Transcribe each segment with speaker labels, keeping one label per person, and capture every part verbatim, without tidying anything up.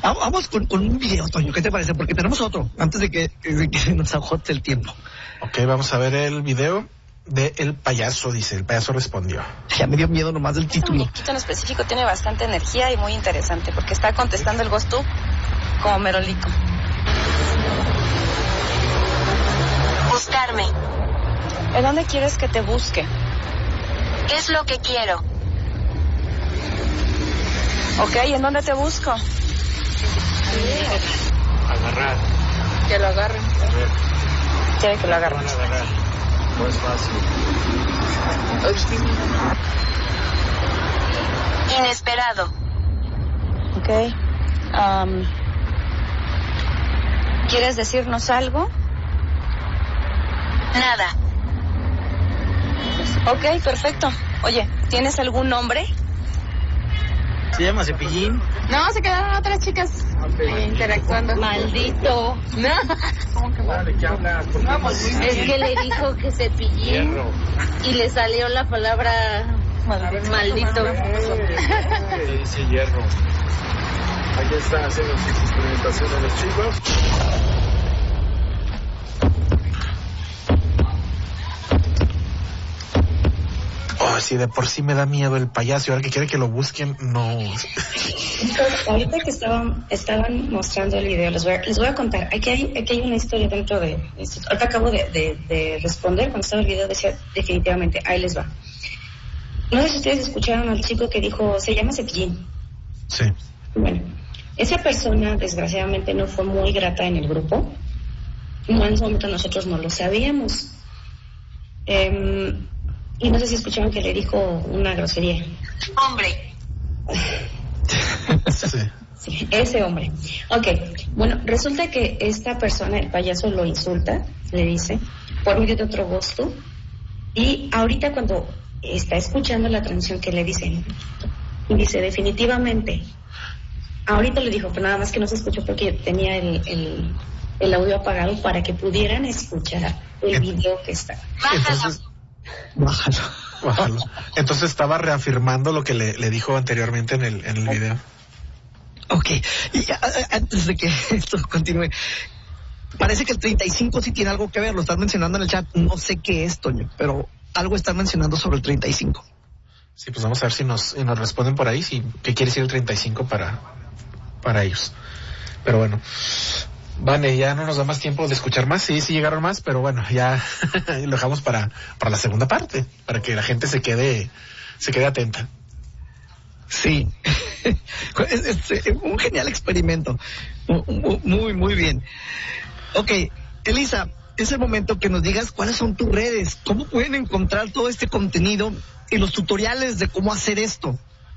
Speaker 1: Vamos con, con un video, Toño, ¿qué te parece? Porque tenemos otro, antes de que, de que nos agote el tiempo.
Speaker 2: Ok, vamos a ver el video de El Payaso, dice. El payaso respondió.
Speaker 1: Ya me dio miedo nomás del título.
Speaker 3: Este muñequito en específico tiene bastante energía y muy interesante, porque está contestando el Ghost Tube como merolico.
Speaker 4: Buscarme.
Speaker 3: ¿En dónde quieres que te busque?
Speaker 4: ¿Qué es lo que quiero?
Speaker 3: Ok, ¿en dónde te busco?
Speaker 5: Agarrar.
Speaker 3: Que lo agarren. Quiere que lo agarren.
Speaker 5: Van a agarrar. No es fácil.
Speaker 4: Inesperado.
Speaker 3: Ok. Um, ¿Quieres decirnos algo?
Speaker 4: Nada.
Speaker 3: Ok, perfecto. Oye, ¿tienes algún nombre?
Speaker 1: ¿Se llama Cepillín?
Speaker 6: No, se quedaron otras chicas eh, interactuando.
Speaker 3: Maldito.
Speaker 6: No.
Speaker 5: ¿Cómo que vale? ¿Qué hablas?
Speaker 6: Es que le dijo que Cepillín y le salió la palabra maldito.
Speaker 5: ¿Qué dice hierro? Aquí están haciendo sus experimentaciones los chicos.
Speaker 2: Oh, si de por sí me da miedo el payaso y ahora que quiere que lo busquen, no.
Speaker 7: Entonces, ahorita que estaban, estaban mostrando el video, les voy a, les voy a contar. Aquí hay, aquí hay una historia dentro de esto. Ahorita acabo de, de, de responder, cuando estaba el video decía definitivamente, ahí les va. No sé si ustedes escucharon al chico que dijo, se llama Cepillín.
Speaker 2: Sí.
Speaker 7: Bueno, esa persona desgraciadamente no fue muy grata en el grupo. No, en ese momento nosotros no lo sabíamos. Eh, y no sé si escucharon que le dijo una grosería.
Speaker 4: Hombre.
Speaker 2: Sí.
Speaker 7: Sí, ese hombre. Ok, bueno, resulta que esta persona, el payaso, lo insulta, le dice, por medio de otro gusto. Y ahorita cuando está escuchando la transmisión que le dicen, y dice definitivamente, ahorita le dijo, pero nada más que no se escuchó porque tenía el, el, el audio apagado para que pudieran escuchar el video que está.
Speaker 2: Entonces,
Speaker 1: Bájalo.
Speaker 2: bájalo. Entonces estaba reafirmando lo que le, le dijo anteriormente en el, en el video.
Speaker 1: Ok, y a, a, antes de que esto continúe, parece que el treinta y cinco sí tiene algo que ver, lo están mencionando en el chat, no sé qué es, Toño, pero algo están mencionando sobre el treinta y cinco.
Speaker 2: Sí, pues vamos a ver si nos, si nos responden por ahí, si qué quiere decir el treinta y cinco para, para ellos. Pero bueno, Vane, ya no nos da más tiempo de escuchar más, sí, sí llegaron más, pero bueno, ya lo dejamos para, para la segunda parte, para que la gente se quede, se quede atenta.
Speaker 1: Sí, es, es, es un genial experimento, muy, muy bien. Ok, Elisa, es el momento que nos digas cuáles son tus redes, cómo pueden encontrar todo este contenido y los tutoriales de cómo hacer esto.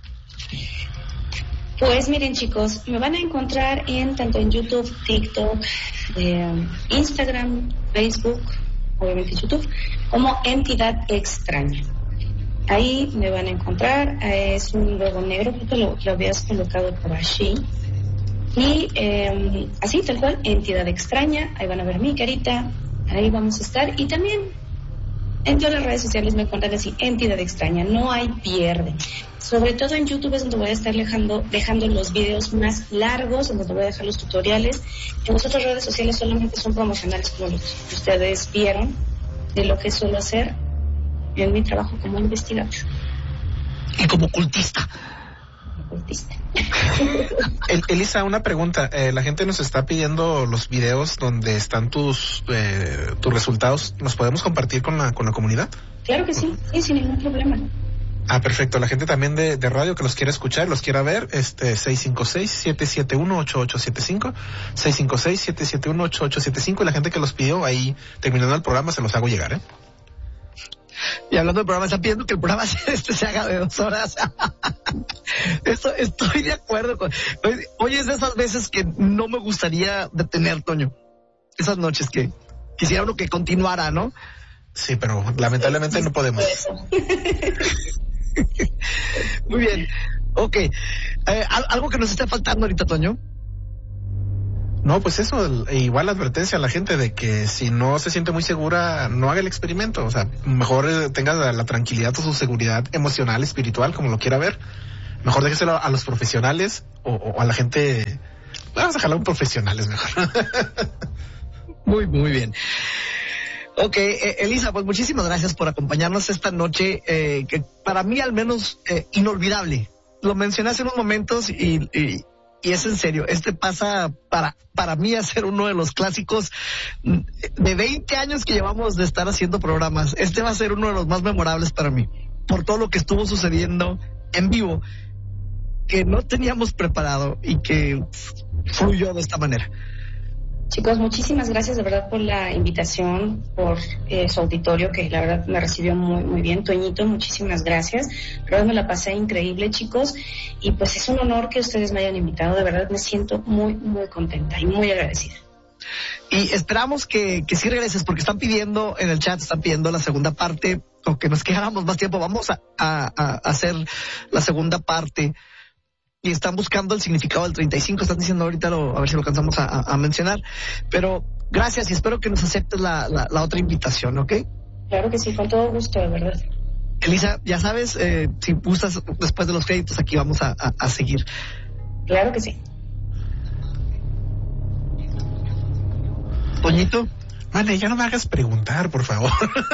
Speaker 7: Pues miren, chicos, me van a encontrar en tanto en YouTube, TikTok, eh, Instagram, Facebook, obviamente YouTube, como Entidad Extraña. Ahí me van a encontrar, eh, es un logo negro, creo que lo, lo habías colocado por allí. Y eh, así, tal cual, Entidad Extraña, ahí van a ver mi carita, ahí vamos a estar. Y también en todas las redes sociales me encuentran así, Entidad Extraña, no hay pierde. Sobre todo en YouTube es donde voy a estar dejando, dejando los videos más largos, donde voy a dejar los tutoriales. En las otras redes sociales solamente son promocionales, como los que ustedes vieron, de lo que suelo hacer en mi trabajo como investigador.
Speaker 1: Y como cultista.
Speaker 7: Cultista.
Speaker 2: El, Elisa, una pregunta. Eh, la gente nos está pidiendo los videos donde están tus eh, tus resultados. ¿Los podemos compartir con la con la comunidad?
Speaker 7: Claro que sí, sí, sin ningún problema.
Speaker 2: Ah, perfecto. La gente también de, de radio que los quiera escuchar, los quiera ver, este seis cinco seis, siete siete uno, ocho ocho siete cinco, seis cinco seis, siete siete uno, ocho ocho siete cinco, y la gente que los pidió ahí, terminando el programa, se los hago llegar, ¿eh?
Speaker 1: Y hablando del programa, están pidiendo que el programa este se haga de dos horas. Eso, estoy de acuerdo con... Hoy es de esas veces que no me gustaría detener, Toño. Esas noches que quisiera uno que continuara, ¿no?
Speaker 2: Sí, pero lamentablemente no podemos.
Speaker 1: Muy bien. Ok. Eh, ¿Algo que nos esté faltando ahorita, Toño?
Speaker 2: No, pues eso, igual la advertencia a la gente de que si no se siente muy segura, no haga el experimento. O sea, mejor eh, tenga la, la tranquilidad o su seguridad emocional, espiritual, como lo quiera ver. Mejor déjeselo a los profesionales o, o a la gente Vamos a dejarlo a un profesional, es mejor.
Speaker 1: Muy, muy bien. Ok, eh, Elisa, pues muchísimas gracias por acompañarnos esta noche, eh, que para mí al menos eh, inolvidable. Lo mencioné hace unos momentos y, y, y es en serio. Este pasa para, para mí a ser uno de los clásicos de veinte años que llevamos de estar haciendo programas. Este va a ser uno de los más memorables para mí, por todo lo que estuvo sucediendo en vivo, que no teníamos preparado y que fluyó de esta manera.
Speaker 7: Chicos, muchísimas gracias de verdad por la invitación, por eh, su auditorio, que la verdad me recibió muy muy bien. Toñito, muchísimas gracias. La verdad me la pasé increíble, chicos. Y pues es un honor que ustedes me hayan invitado. De verdad me siento muy, muy contenta y muy agradecida.
Speaker 1: Y esperamos que, que sí regreses, porque están pidiendo en el chat, están pidiendo la segunda parte, o que nos quedáramos más tiempo. Vamos a, a, a hacer la segunda parte. Y están buscando el significado del treinta y cinco, están diciendo ahorita, lo, a ver si lo alcanzamos a, a, a mencionar. Pero gracias y espero que nos aceptes la, la, la otra invitación, ¿ok?
Speaker 7: Claro que sí, con todo gusto, de verdad.
Speaker 1: Elisa, ya sabes, eh, si gustas, después de los créditos, aquí vamos a, a, a seguir.
Speaker 7: Claro que sí.
Speaker 1: Toñito.
Speaker 2: Vale, ya no me hagas preguntar, por favor.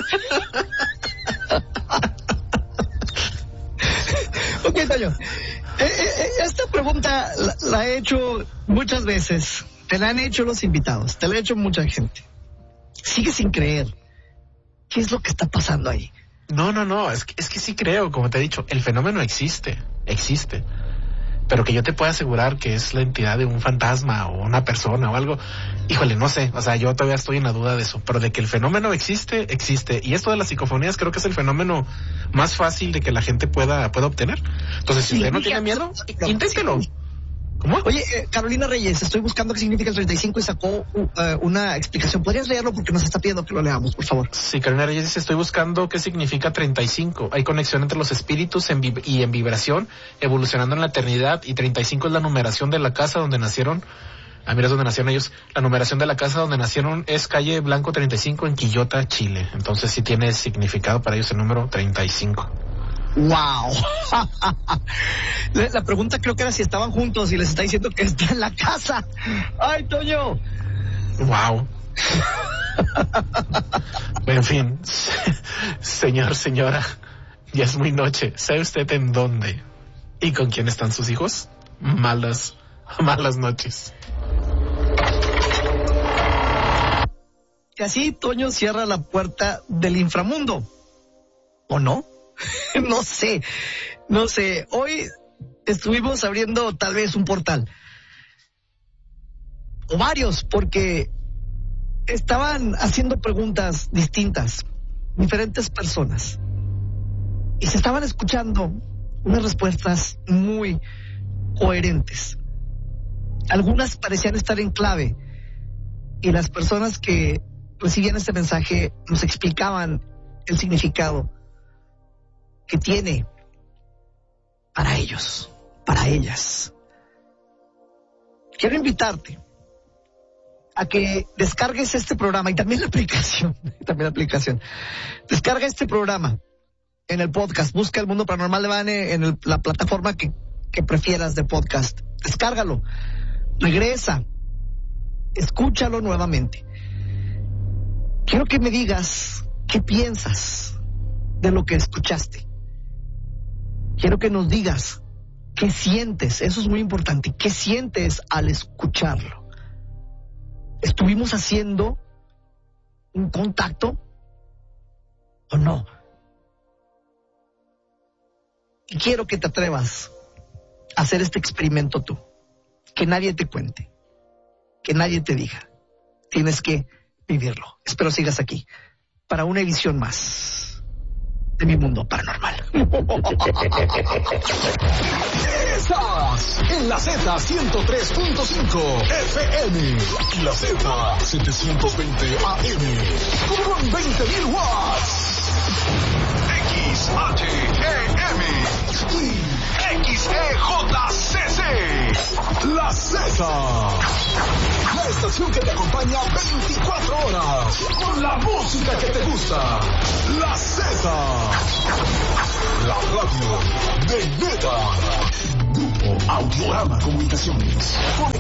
Speaker 1: Ok, Toño. Eh, eh, esta pregunta la, la he hecho muchas veces. Te la han hecho los invitados, te la ha hecho mucha gente. Sigue sin creer. ¿Qué es lo que está pasando ahí?
Speaker 2: No, no, no, es que, es que sí creo, como te he dicho, el fenómeno existe, existe. Pero que yo te pueda asegurar que es la entidad de un fantasma o una persona o algo, híjole, no sé, o sea, yo todavía estoy en la duda de eso, pero de que el fenómeno existe, existe. Y esto de las psicofonías creo que es el fenómeno más fácil de que la gente pueda, pueda obtener. Entonces, si usted no tiene miedo, inténtelo. ¿Cómo?
Speaker 1: Oye, eh, Carolina Reyes, estoy buscando qué significa el treinta y cinco y sacó uh, una explicación. ¿Podrías leerlo? Porque nos está pidiendo que lo leamos, por favor.
Speaker 2: Sí, Carolina Reyes dice, estoy buscando qué significa treinta y cinco. Hay conexión entre los espíritus en vib- y en vibración, evolucionando en la eternidad, y treinta y cinco es la numeración de la casa donde nacieron. Ah, mira, es donde nacieron ellos. La numeración de la casa donde nacieron es calle Blanco treinta y cinco en Quillota, Chile. Entonces sí tiene significado para ellos el número treinta y cinco.
Speaker 1: Wow. la, la pregunta creo que era si estaban juntos y les está diciendo que está en la casa. Ay, Toño.
Speaker 2: Wow. En fin, señor, señora, ya es muy noche. ¿Sabe usted en dónde y con quién están sus hijos? Malas, malas noches.
Speaker 1: Y así Toño cierra la puerta del inframundo. ¿O no? No sé, no sé. Hoy estuvimos abriendo tal vez un portal. O varios, porque estaban haciendo preguntas distintas, diferentes personas. Y se estaban escuchando unas respuestas muy coherentes. Algunas parecían estar en clave. Y las personas que recibían este mensaje nos explicaban el significado que tiene para ellos, para ellas. Quiero invitarte a que descargues este programa y también la aplicación, también la aplicación. Descarga este programa en el podcast, busca El Mundo Paranormal de Vane en el, la plataforma que, que prefieras de podcast. Descárgalo, regresa, escúchalo nuevamente. Quiero que me digas qué piensas de lo que escuchaste. Quiero que nos digas qué sientes, eso es muy importante, qué sientes al escucharlo. ¿Estuvimos haciendo un contacto o no? Y quiero que te atrevas a hacer este experimento tú, que nadie te cuente, que nadie te diga. Tienes que vivirlo. Espero sigas aquí para una edición más de Mi Mundo Paranormal.
Speaker 8: Estás en la Z ciento tres punto cinco F M y la Z setecientos veinte A M con veinte mil watts. X H E M y X E J C C. La Z. La estación que te acompaña veinticuatro horas con la música que te gusta. La Z. La radio de neta. Grupo Audiorama Comunicaciones. Con